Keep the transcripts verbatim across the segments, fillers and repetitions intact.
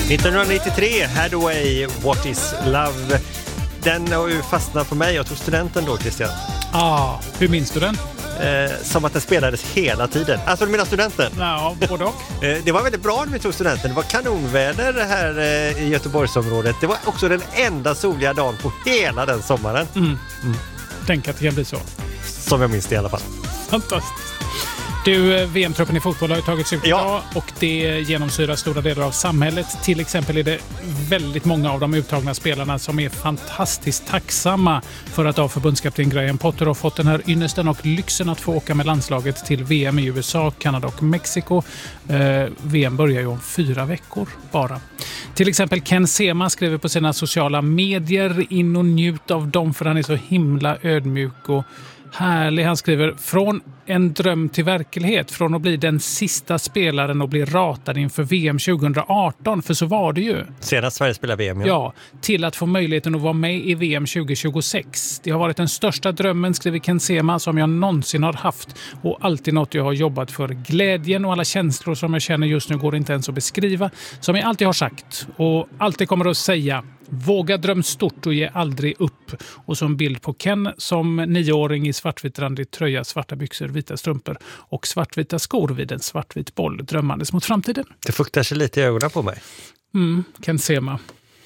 nittonhundranittiotre, Hathaway, What is Love. Den har ju fastnat på mig. Jag tog studenten då, Christian. Ja, ah, hur minns du den? Eh, som att den spelades hela tiden. Alltså, du menar studenten? Ja, både och. eh, det var väldigt bra när vi tog studenten. Det var kanonväder här eh, i Göteborgsområdet. Det var också den enda soliga dagen på hela den sommaren. Mm. Mm. Tänk att det kan bli så. Som jag minns det i alla fall. Fantastiskt. Du, V M-truppen i fotboll har ju tagits ut ja. idag och det genomsyrar stora delar av samhället. Till exempel är det väldigt många av de uttagna spelarna som är fantastiskt tacksamma för att av förbundskapten Graham Potter har fått den här ynnesten och lyxen att få åka med landslaget till V M i U S A, Kanada och Mexiko. Eh, V M börjar ju om fyra veckor bara. Till exempel Ken Sema skriver på sina sociala medier: in och njut av dem för han är så himla ödmjuk och härlig. Han skriver: från en dröm till verklighet, från att bli den sista spelaren och bli ratad inför V M tjugoarton, för så var det ju. Senast Sverige spelar V M, ja. Ja, till att få möjligheten att vara med i V M tjugohundratjugosex. Det har varit den största drömmen, skriver Ken Sema, som jag någonsin har haft och alltid något jag har jobbat för. Glädjen och alla känslor som jag känner just nu går inte ens att beskriva. Som jag alltid har sagt och alltid kommer att säga: våga dröm stort och ge aldrig upp. Och så en bild på Ken som nioåring i svartvitrandig tröja, svarta byxor, vita strumpor och svartvita skor vid en svartvit boll, drömmandes mot framtiden. Det fuktar sig lite i ögonen på mig. Mm, Ken Sema.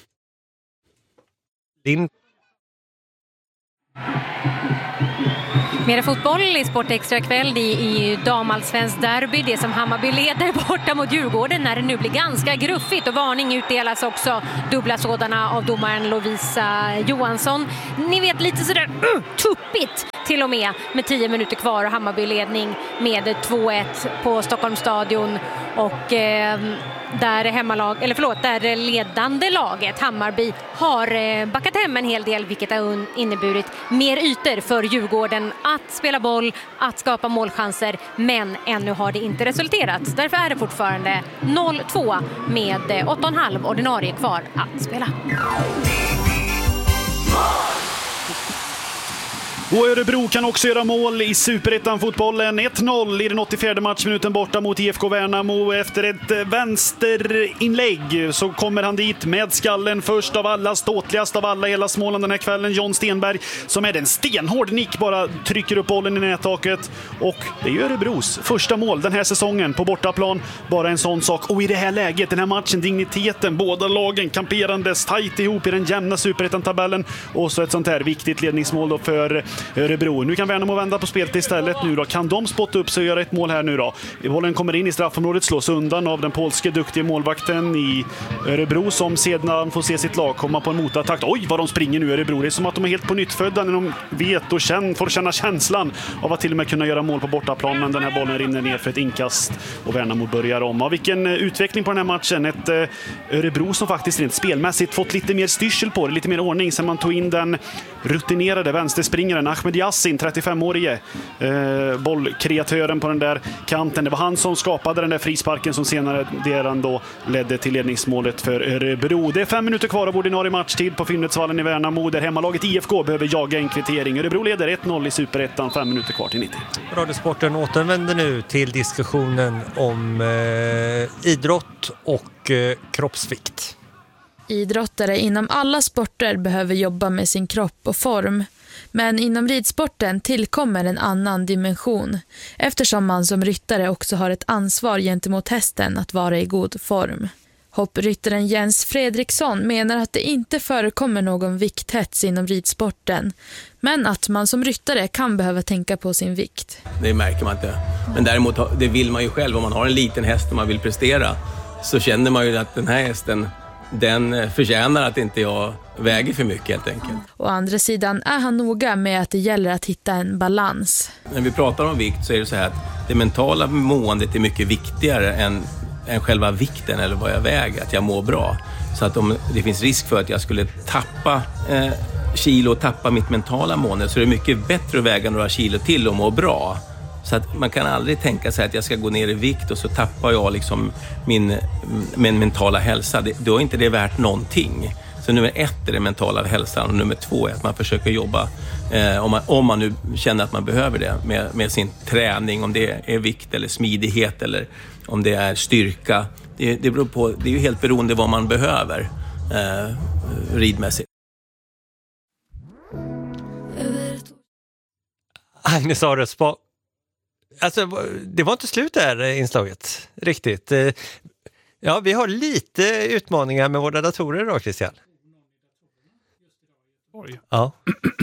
Din... Mera fotboll i Sport Extra kväll i, i damallsvensk derby. Det som Hammarby leder borta mot Djurgården när det nu blir ganska gruffigt. Och varning utdelas också, dubbla sådana, av domaren Lovisa Johansson. Ni vet, lite sådär uh, tuppigt till och med med tio minuter kvar och Hammarby ledning med två ett på Stockholms stadion. Och eh, där hemmalag, eller förlåt, där ledande laget Hammarby har eh, backat hem en hel del, vilket har inneburit mer ytor för Djurgården att spela boll, att skapa målchanser, men ännu har det inte resulterat. Därför är det fortfarande noll två med åtta och en halv ordinarie kvar att spela. Och Örebro kan också göra mål i Superettan-fotbollen. ett noll i den åttiofjärde matchminuten borta mot I F K Värnamo. Efter ett vänsterinlägg så kommer han dit med skallen först av alla, ståtligast av alla i hela Småland den här kvällen, John Stenberg, som är den stenhård nick, bara trycker upp bollen i nättaket. Och det är Örebros första mål den här säsongen på bortaplan. Bara en sån sak. Och i det här läget, den här matchen, digniteten, båda lagen kamperandes tajt ihop i den jämna Superettan-tabellen. Och så ett sånt här viktigt ledningsmål då för Örebro. Nu kan Värnamo vända på spelet istället nu då. Kan de spotta upp sig och göra ett mål här nu då? Bollen kommer in i straffområdet, slås undan av den polske duktiga målvakten i Örebro, som sedan får se sitt lag komma på en motattack. Oj, vad de springer nu, Örebro. Det är som att de är helt på nyttfödda när de vet och känner, får känna känslan av att till och med kunna göra mål på bortaplan, men den här bollen rinner ner för ett inkast och Värnamo börjar om. Ja, vilken utveckling på den här matchen. Ett eh, Örebro som faktiskt rent spelmässigt fått lite mer styrsel på det, lite mer ordning sen man tog in den rutinerade vänsterspringaren Ahmed Yassin, trettiofemårige eh, bollkreatören på den där kanten. Det var han som skapade den där frisparken som senare deran då ledde till ledningsmålet för Örebro. Det är fem minuter kvar av ordinarie matchtid på Finnvedsvallen i Värnamo, där hemmalaget I F K behöver jaga en kvittering. Örebro leder ett noll i Superettan, fem minuter kvar till nittio. Radiosporten återvänder nu till diskussionen om eh, idrott och eh, kroppsvikt. Idrottare inom alla sporter behöver jobba med sin kropp och form. Men inom ridsporten tillkommer en annan dimension, eftersom man som ryttare också har ett ansvar gentemot hästen att vara i god form. Hoppryttaren Jens Fredriksson menar att det inte förekommer någon vikthets inom ridsporten, men att man som ryttare kan behöva tänka på sin vikt. Det märker man inte. Men däremot, det vill man ju själv. Om man har en liten häst och man vill prestera, så känner man ju att den här hästen, den förtjänar att inte jag väger för mycket helt enkelt. Å andra sidan är han noga med att det gäller att hitta en balans. När vi pratar om vikt så är det så här att det mentala måendet är mycket viktigare än, än själva vikten eller vad jag väger, att jag mår bra. Så att om det finns risk för att jag skulle tappa eh, kilo och tappa mitt mentala mående, så är det mycket bättre att väga några kilo till och må bra. Så att man kan aldrig tänka sig att jag ska gå ner i vikt och så tappar jag liksom min, min mentala hälsa. Det, då är inte det värt någonting. Så nummer ett är det mentala hälsan och nummer två är att man försöker jobba, eh, om, man, om man nu känner att man behöver det, med, med sin träning. Om det är vikt eller smidighet eller om det är styrka. det, det beror på, det är ju helt beroende vad man behöver eh, ridmässigt. Agnes Aresbo. Alltså, det var inte slut där inslaget, riktigt. Ja, vi har lite utmaningar med våra datorer då, Christian. Oj. Ja.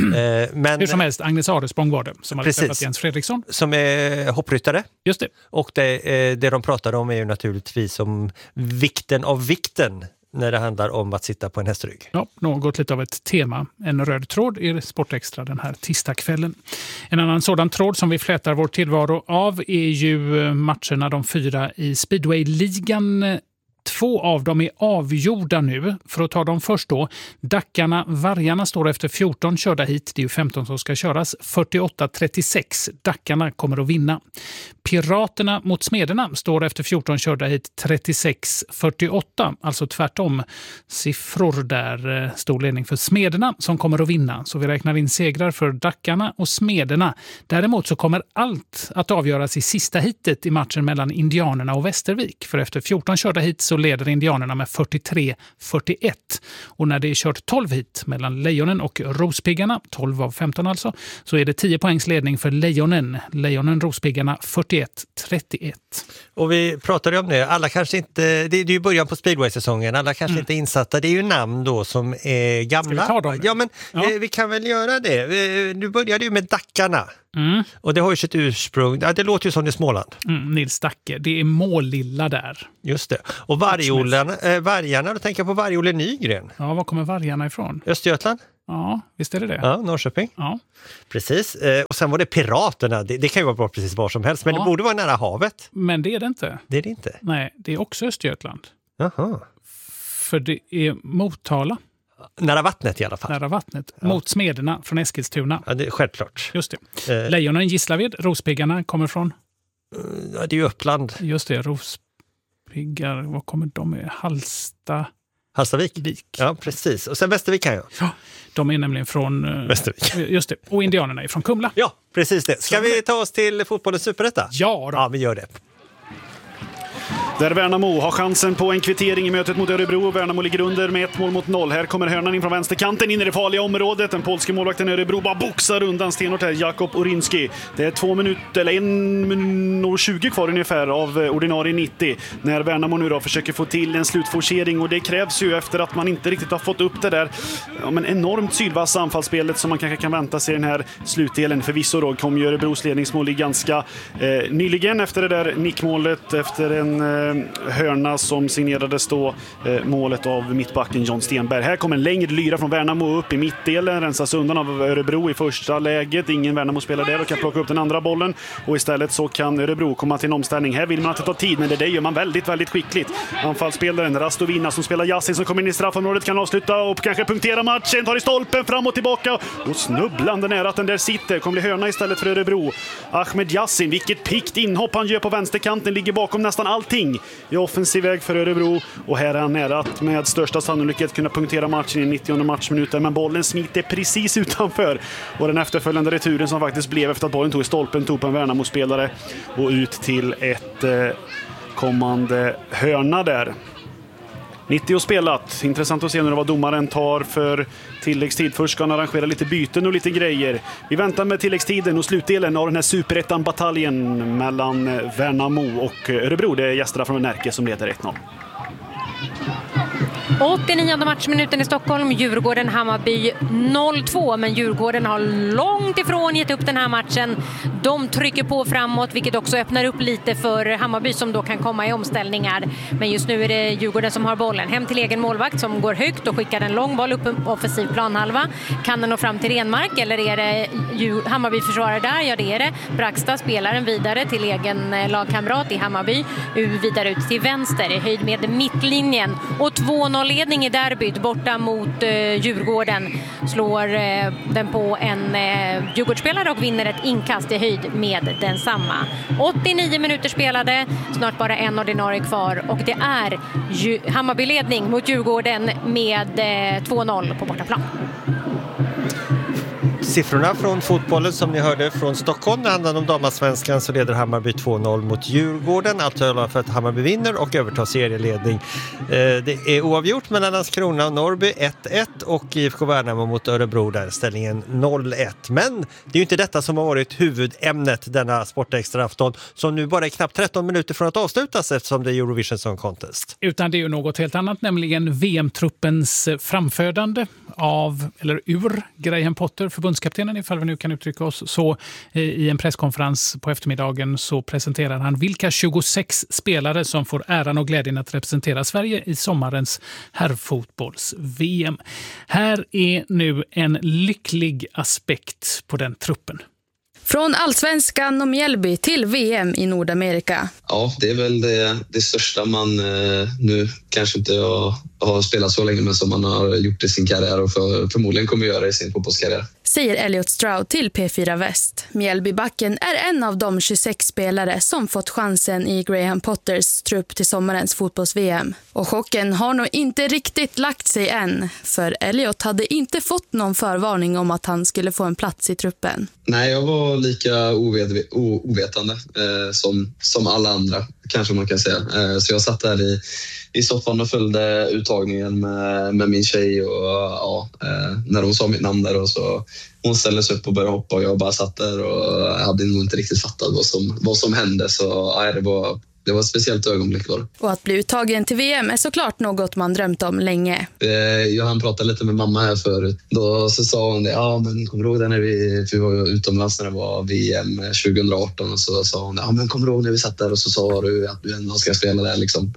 Men, hur som helst, Agnes Aresbo var det som hade precis, träffat Jens Fredriksson. Som är hoppryttare. Just det. Och det, det de pratade om är ju naturligtvis om vikten av vikten när det handlar om att sitta på en hästrygg. Ja, något lite av ett tema. En röd tråd i Sportextra den här tisdagskvällen. En annan sådan tråd som vi flätar vår tillvaro av är ju matcherna de fyra i Speedway-ligan. Två av dem är avgjorda nu. För att ta dem först då. Dackarna, Vargarna står efter fjorton körda hit. Det är ju femton som ska köras. fyrtioåtta trettiosex. Dackarna kommer att vinna. Piraterna mot Smederna står efter fjorton körda hit. trettiosex fyrtioåtta. Alltså tvärtom. Siffror där. Stor ledning för Smederna som kommer att vinna. Så vi räknar in segrar för Dackarna och Smederna. Däremot så kommer allt att avgöras i sista hitet i matchen mellan Indianerna och Västervik. För efter fjorton körda hit så leder Indianerna med fyrtiotre fyrtioett. Och när det är kört tolv hit mellan Lejonen och Rospiggarna, tolv av femton alltså, så är det tio poängs ledning för Lejonen. Lejonen, Rospiggarna, fyrtioett trettioett. Och vi pratade om det, alla kanske inte, det är ju början på Speedway-säsongen, alla kanske mm. inte är insatta, det är ju namn då som är gamla. Ska vi ta dem? Ja, men ja. Vi, vi kan väl göra det. Du började ju med Dackarna. Mm. Och det har ju sitt ursprung, ja, det låter ju som det är Småland. Mm, Nils Dacke, det är Målilla där. Just det. Och vargarna, äh, vargarna, då tänker jag på Varg-Olle Nygren. Ja, var kommer vargarna ifrån? Östergötland? Ja, visst är det det. Ja, Norrköping. Ja. Precis. Eh, och sen var det Piraterna, det, det kan ju vara bra precis var som helst, men ja. Det borde vara nära havet. Men det är det inte. Det är det inte. Nej, det är också Östergötland. Jaha. För det är Motala. Nära vattnet i alla fall. Nära vattnet. Ja. Mot Smederna från Eskilstuna. Ja, det är självklart. Just det. Eh. Lejonen Gislaved, Rospiggarna kommer från? Ja, det är ju Uppland. Just det, Rospiggar, vad kommer de med? Halsta... Hallstavik. Vik. Ja, precis. Och sen Västervik kan jag. Ja, de är nämligen från... Västervik. Just det. Och indianerna är från Kumla. Ja, precis det. Ska Så vi det... ta oss till fotbollens superetta? Ja då. Ja, vi gör det. Där Värnamo har chansen på en kvittering i mötet mot Örebro. Värnamo ligger under med ett mål mot noll. Här kommer hörnan in från vänsterkanten in i det farliga området. Den polske målvakten Örebro bara boxar undan stenhårt här. Jakob Orinski. Det är två minuter, eller en minut och tjugo kvar ungefär av ordinarie nittio. När Värnamo nu då försöker få till en slutforcering. Och det krävs ju efter att man inte riktigt har fått upp det där ja, men enormt sylvassa anfallsspelet som man kanske kan vänta sig i den här slutdelen. Förvisso då kom ju Örebros ledningsmål i ganska eh, nyligen efter det där nickmålet. Efter en eh, hörna som signerades då eh, målet av mittbacken John Stenberg. Här kommer en längre lyra från Värnamo upp i mittdelen, rensas undan av Örebro i första läget. Ingen Värnamo spelar där och kan plocka upp den andra bollen och istället så kan Örebro komma till en omställning. Här vill man att det tar tid, men det där gör man väldigt, väldigt skickligt. Anfallsspelaren Rastovina som spelar Yassin som kommer in i straffområdet kan avsluta och kanske punktera matchen, tar i stolpen fram och tillbaka och snubblande nära att den där sitter. Kommer bli hörna istället för Örebro. Ahmed Yassin, vilket pikt inhopp han gör på vänsterkanten, ligger bakom nästan allting i offensiv väg för Örebro och här är han nära att med största sannolikhet kunna punktera matchen i nittionde matchminuten, men bollen smiter precis utanför och den efterföljande returen som faktiskt blev efter att bollen tog i stolpen tog på en Värnamo-spelare och ut till ett eh, kommande hörna där. nittio spelat. Intressant att se nu vad domaren tar för tilläggstid. Först ska han arrangera lite byten och lite grejer. Vi väntar med tilläggstiden och slutdelen av den här superettan-bataljen mellan Värnamo och Örebro. Det är gästerna från Närke som leder ett noll. åttionionde matchminuten i Stockholm, Djurgården Hammarby noll två, men Djurgården har långt ifrån gett upp den här matchen. De trycker på framåt, vilket också öppnar upp lite för Hammarby som då kan komma i omställningar. Men just nu är det Djurgården som har bollen. Hem till egen målvakt som går högt och skickar en lång boll upp en offensiv planhalva. Kan den nå fram till Renmark eller är det Hammarby försvarare där? Ja, det är det. Braxta spelar den vidare till egen lagkamrat i Hammarby. Vidare ut till vänster i höjd med mittlinjen. Och två noll ledning i derbyt borta mot eh, Djurgården. Slår eh, den på en eh, Djurgårdsspelare och vinner ett inkast i höjd med densamma. åttionio minuter spelade, snart bara en ordinarie kvar och det är Ju- Hammarby-ledning mot Djurgården med eh, två noll på bortaplan. siffrorna från fotbollen som ni hörde från Stockholm. Det handlar om damallsvenskan så leder Hammarby två noll mot Djurgården. Allt talar för att Hammarby vinner och övertar serieledning. Eh, det är oavgjort mellan Landskrona och Norrby ett ett och I F K Värnamo mot Örebro där ställningen noll ett. Men det är ju inte detta som har varit huvudämnet denna sportextraafton som nu bara är knappt tretton minuter från att avslutas eftersom det är Eurovision Song Contest. Utan det är ju något helt annat, nämligen V M-truppens framfödande av, eller ur Graham Potter, förbundskaptenen ifall vi nu kan uttrycka oss så. I en presskonferens på eftermiddagen så presenterar han vilka tjugosex spelare som får äran och glädjen att representera Sverige i sommarens herrfotbolls-V M. Här är nu en lycklig aspekt på den truppen. Från Allsvenskan och Mjällby till V M i Nordamerika. Ja, det är väl det, det största man eh, nu kanske inte har, har spelat så länge men som man har gjort i sin karriär och för, förmodligen kommer göra i sin fotbollskarriär. Säger Elliot Stroud till P fyra Väst. Mjällbybacken är en av de tjugosex spelare som fått chansen i Graham Potters trupp till sommarens fotbolls-V M. Och chocken har nog inte riktigt lagt sig än, för Elliot hade inte fått någon förvarning om att han skulle få en plats i truppen. Nej, jag var lika oved- ovetande eh, som, som alla andra, kanske man kan säga. Eh, så jag satt där i, i soffan och följde uttagningen med, med min tjej och ja, eh, när hon sa mitt namn där och så hon ställde sig upp och började hoppa och jag bara satt där och hade nog inte riktigt fattat vad som, vad som hände. Så ja, det var... Det var ett speciellt ögonblick var det. Och att bli uttagen till V M är såklart något man drömt om länge. Jag hann prata lite med mamma här förut. Då så sa hon det, ja men kommer du ihåg det när vi, för vi var utomlands när det var V M tjugo arton och så sa hon, ja men kommer du ihåg när vi satt där och så sa du att du ändå ska spela där liksom.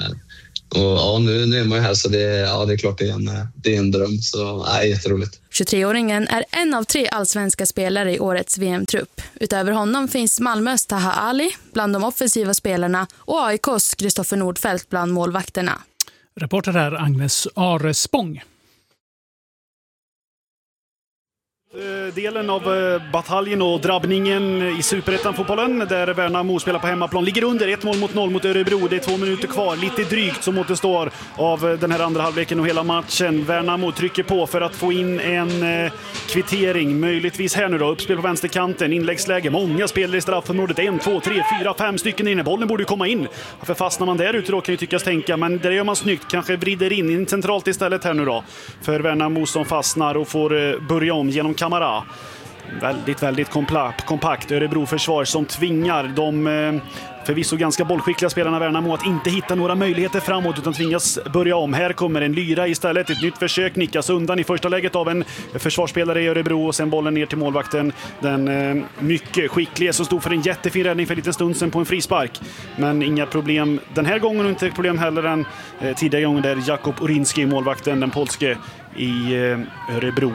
Och ja, nu, nu är man ju här så det, ja, det är klart det är en, det är en dröm. Så nej, jätteroligt. tjugotreåringen är en av tre allsvenska spelare i årets V M-trupp. Utöver honom finns Malmös Taha Ali bland de offensiva spelarna och A I K:s Kristoffer Nordfeldt bland målvakterna. Reporter är Agnes Arespång. Delen av bataljen och drabbningen i Superettan-fotbollen där Värnamo spelar på hemmaplan ligger under ett mål mot noll mot Örebro. Det är två minuter kvar, lite drygt som återstår av den här andra halvleken och hela matchen. Värnamo trycker på för att få in en eh, kvittering, möjligtvis här nu då, uppspel på vänsterkanten, inläggsläge, många spelare i straffområdet, en, två, tre, fyra, fem stycken inne, bollen borde ju komma in. Varför fastnar man där ute då kan ju tyckas tänka, men där gör man snyggt, kanske vrider in, in centralt istället här nu då för Värnamo som fastnar och får eh, börja om genom Kamara. Väldigt, väldigt kompakt Örebro-försvar som tvingar de eh, förvisso ganska bollskickliga spelarna Värnamo att inte hitta några möjligheter framåt utan tvingas börja om. Här kommer en lyra istället, ett nytt försök, nickas undan i första läget av en försvarsspelare i Örebro och sen bollen ner till målvakten. Den eh, mycket skickliga som stod för en jättefin räddning för en liten stund sedan på en frispark. Men inga problem den här gången och inte problem heller än eh, tidigare gången där Jakub Urinski, målvakten, den polske i eh, Örebro.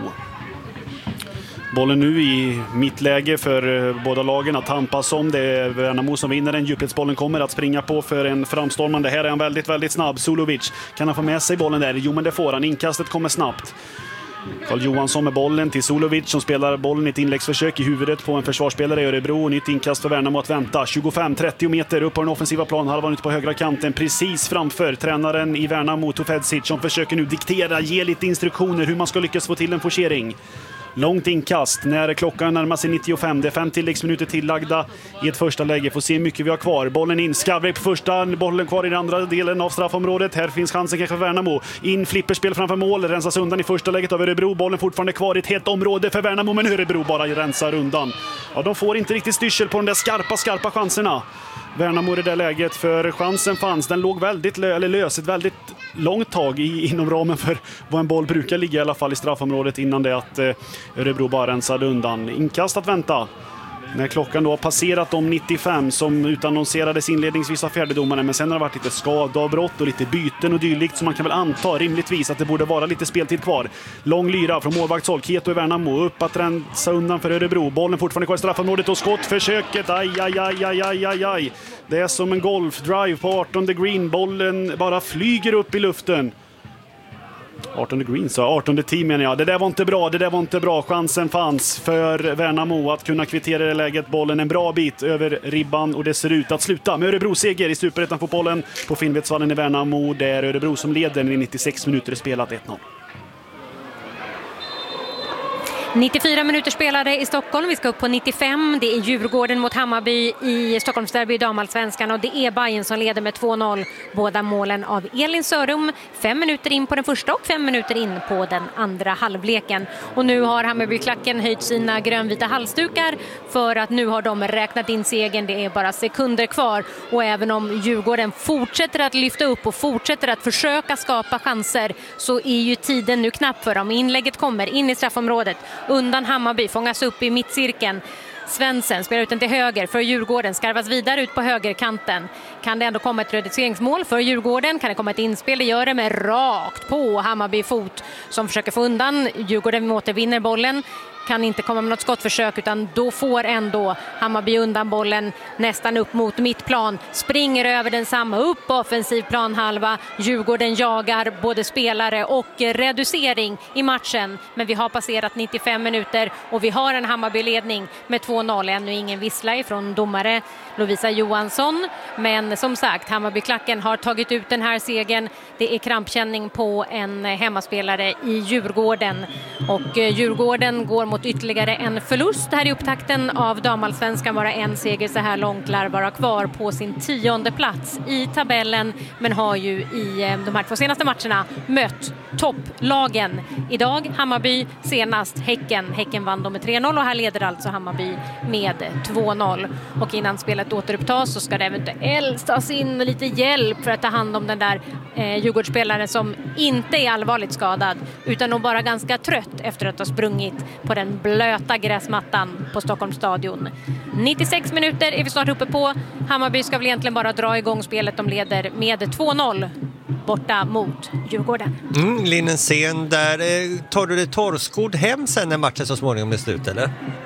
Bollen nu i mittläge för båda lagen att tampas om. Det är Värnamo som vinner den. Djupledsbollen kommer att springa på för en framstormande. Här är han väldigt, väldigt snabb. Sulovic, kan han få med sig bollen där? Jo, men det får han. Inkastet kommer snabbt. Carl Johansson med bollen till Sulovic som spelar bollen i ett inläggsförsök i huvudet på en försvarsspelare i Örebro. Nytt inkast för Värnamo att vänta. tjugofem trettio meter upp på den offensiva plan. Halvan ut på högra kanten. Precis framför tränaren i Värnamo, Tofedzic, som försöker nu diktera, ge lite instruktioner hur man ska lyckas få till en forcering. Långt inkast när klockan närmar sig nittiofem. Det är fem tilläggsminuter tillagda i ett första läge. Får se hur mycket vi har kvar. Bollen in, Skavrik på första, bollen kvar i den andra delen av straffområdet. Här finns chansen kanske för Värnamo. In, flipperspel framför mål, rensas undan i första läget av Örebro. Bollen fortfarande kvar i ett helt område för Värnamo, men Örebro bara rensar undan. Ja, de får inte riktigt styrsel på de där skarpa, skarpa chanserna. Värnamo i det där läget, för chansen fanns. Den låg väldigt lö- eller lös ett väldigt långt tag i, inom ramen för vad en boll brukar ligga i alla fall i straffområdet innan det att eh, Örebro bara rensade undan. Inkast att vänta. När klockan då har passerat om nittiofem som utannonserades inledningsvis av fjärdedomaren, men sen har det varit lite skadeavbrott och lite byten och dylikt, så man kan väl anta rimligtvis att det borde vara lite speltid kvar. Lång lyra från målvaktshåll, Keto i Värnamo, upp att rensa undan för Örebro. Bollen fortfarande kvar i straffområdet och skottförsöket, aj, aj, aj, aj, aj, aj, aj. Det är som en golfdrive på artonde green, bollen bara flyger upp i luften. artonde green, så artonde team menar jag. Det där var inte bra, det där var inte bra. Chansen fanns för Värnamo att kunna kvittera det läget. Bollen en bra bit över ribban och det ser ut att sluta med Örebro-seger i Superettan-fotbollen på Finnvedsvallen i Värnamo. Det är Örebro som leder i nittiosex minuter spelat ett noll. nittiofyra minuter spelade i Stockholm. Vi ska upp på nittiofem. Det är Djurgården mot Hammarby i Stockholmsderby i damallsvenskan och det är Bayern som leder med två noll. Båda målen av Elin Sörum. Fem minuter in på den första och fem minuter in på den andra halvleken. Och nu har Hammarbyklacken höjt sina grönvita halsdukar för att nu har de räknat in segern. Det är bara sekunder kvar och även om Djurgården fortsätter att lyfta upp och fortsätter att försöka skapa chanser så är ju tiden nu knapp för dem. Inlägget kommer in i straffområdet. Undan Hammarby, fångas upp i mittcirkeln. Svensson spelar ut den till höger för Djurgården, skarvas vidare ut på högerkanten. Kan det ändå komma ett reduceringsmål för Djurgården? Kan det komma ett inspel? Det gör det med rakt på Hammarby fot som försöker få undan. Djurgården återvinner bollen. Kan inte komma med något skottförsök utan då får ändå Hammarby undan bollen nästan upp mot mittplan. Springer över den samma upp på offensiv planhalva. Djurgården jagar både spelare och reducering i matchen. Men vi har passerat nittiofem minuter och vi har en Hammarby-ledning med två noll. Ännu ingen vissla ifrån domare Lovisa Johansson. Men som sagt, Hammarbyklacken har tagit ut den här segern. Det är krampkänning på en hemmaspelare i Djurgården. Och Djurgården går mot ytterligare en förlust här i upptakten av damallsvenskan. Bara en seger så här långt, lär vara kvar på sin tionde plats i tabellen, men har ju i de här två senaste matcherna mött topplagen. Idag Hammarby, senast Häcken. Häcken vann då med tre noll och här leder alltså Hammarby med två noll. Och innan spelet återupptas så ska det eventuellt tas in lite hjälp för att ta hand om den där eh, Djurgårdsspelaren som inte är allvarligt skadad utan nog bara ganska trött efter att ha sprungit på den blöta gräsmattan på Stockholms stadion. nittiosex minuter är vi snart uppe på. Hammarby ska väl egentligen bara dra igång spelet. De leder med två noll borta mot Djurgården. Mm, Linnén Sen där. Tar du det torrskod hem sen när matchen så småningom är slut, eller?